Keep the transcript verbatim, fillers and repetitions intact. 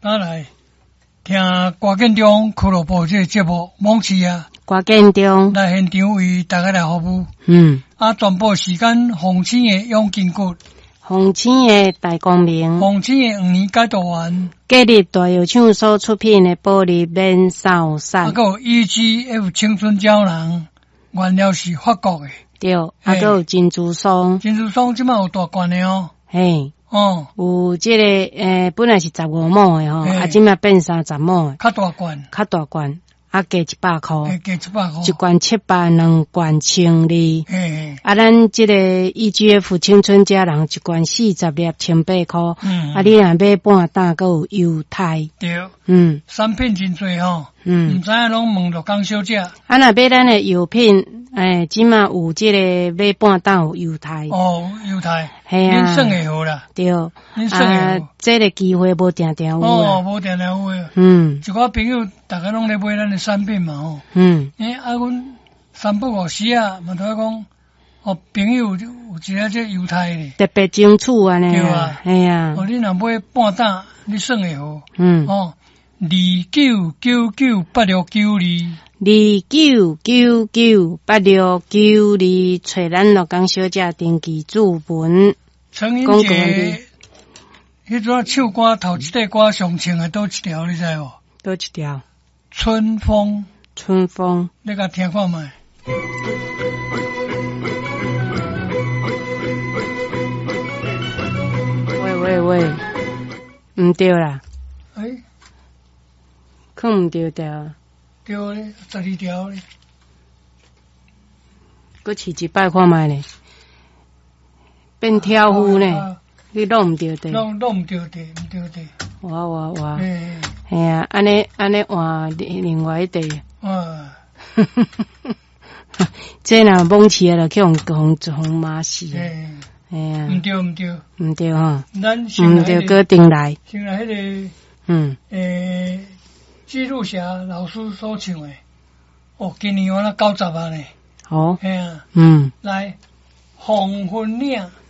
咱来听歌建中俱乐部这个节目，往期啊， 歌建中来现场为大家来服务。 嗯， 啊，全部时间红青的永金骨， 红青的大光明， 红青的五年解读完， 隔日大药厂所出品的玻璃免扫散， 啊，还有 E G F 青春胶囊，原料是法国的。 对，啊，还有珍珠霜， 珍珠霜即摆有大罐的哦。 嘿。 哦， 有即、這个诶，本来是十五亩诶吼，啊，即摆变三十亩诶， 较大罐， 较大罐，啊，加一百箍， 加一百箍， 一罐七百，两罐千二， 嘿， 啊，咱即个 E G F 青春佳人一罐四十粒千八箍， 嗯， 啊，你若买半担，还有优待， 对， 嗯， 产品真多吼， 嗯， 唔知影拢问着江小姐， 啊，若买咱诶药品，诶，即摆有即个买半担有优待， 哦，优待， 系啊， 恁算会好啦， 对， 恁算会好， 啊，即个机会无定定有哦，无定定有诶， 嗯， 一寡朋友大家拢咧买咱诶产品嘛吼， 嗯， 诶，啊，阮三不五时啊，嘛同伊讲，哦，朋友有一个这优待咧， 特别清楚安尼， 对啊， 系啊， 哦，你若买半担，你算会好， 嗯， 哦，二九九九八六九二。 二九九九八六九二，找咱乐江小姐登记注文。 陈英杰，迄阵唱歌头一块歌上唱的倒一条，你知无？ 倒一条？ 春风。 春风。 你甲听看觅。 喂喂喂，毋对啦。 诶， 可毋对条。 对咧，十二条咧。 搁试一摆看觅咧，变跳舞呢？啊、你弄毋对的。 弄弄毋对的，毋对的。 我我我。 诶。 系啊，安尼安尼换另外一地。 啊。 这若蒙起来了，去互互互骂死。 诶。 系啊。 毋对毋对。 毋对吼。 咱先来、那個。 毋对，搁顶来。 先来迄、那个。 嗯。 诶。记录侠老师所唱的，哦，今年完了九十啊呢。 哦， 系啊， 嗯， 来黄昏岭